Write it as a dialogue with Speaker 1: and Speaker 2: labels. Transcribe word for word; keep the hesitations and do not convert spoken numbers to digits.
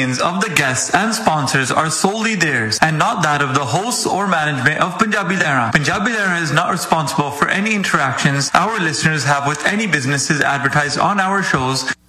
Speaker 1: opinions of the guests and sponsors are solely theirs and not that of the hosts or management of Punjabi Lehra. Punjabi Lehra is not responsible for any interactions our listeners have with any businesses advertised on our shows